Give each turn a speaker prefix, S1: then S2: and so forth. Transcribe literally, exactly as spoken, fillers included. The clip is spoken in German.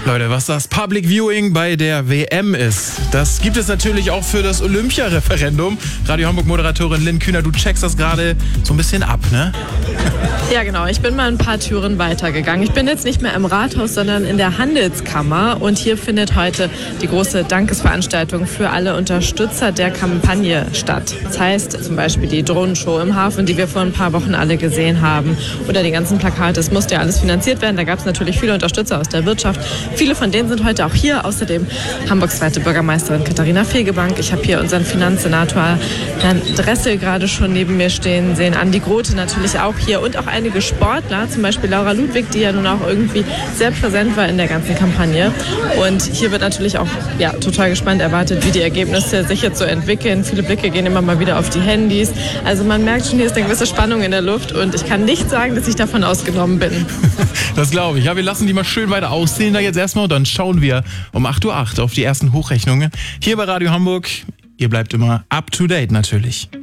S1: Leute, was das Public Viewing bei der W M ist, das gibt es natürlich auch für das Olympia-Referendum. Radio Hamburg-Moderatorin Lynn Kühner, du checkst das gerade so ein bisschen ab, ne?
S2: Ja, genau. Ich bin mal ein paar Türen weitergegangen. Ich bin jetzt nicht mehr im Rathaus, sondern in der Handelskammer. Und hier findet heute die große Dankesveranstaltung für alle Unterstützer der Kampagne statt. Das heißt zum Beispiel die Drohnenshow im Hafen, die wir vor ein paar Wochen alle gesehen haben. Oder die ganzen Plakate. Es musste ja alles finanziert werden. Da gab es natürlich viele Unterstützer aus der Wirtschaft. Viele von denen sind heute auch hier. Außerdem Hamburgs zweite Bürgermeisterin Katharina Fegebank. Ich habe hier unseren Finanzsenator Herrn Dressel gerade schon neben mir stehen sehen. Andi Grote natürlich auch hier. Und auch einige Sportler, zum Beispiel Laura Ludwig, die ja nun auch irgendwie sehr präsent war in der ganzen Kampagne. Und hier wird natürlich auch ja, total gespannt erwartet, wie die Ergebnisse sich jetzt so entwickeln. Viele Blicke gehen immer mal wieder auf die Handys. Also man merkt schon, hier ist eine gewisse Spannung in der Luft und ich kann nicht sagen, dass ich davon ausgenommen bin.
S1: Das glaube ich. Ja, wir lassen die mal schön weiter auszählen da jetzt erstmal und dann schauen wir um acht Uhr acht auf die ersten Hochrechnungen. Hier bei Radio Hamburg. Ihr bleibt immer up to date natürlich.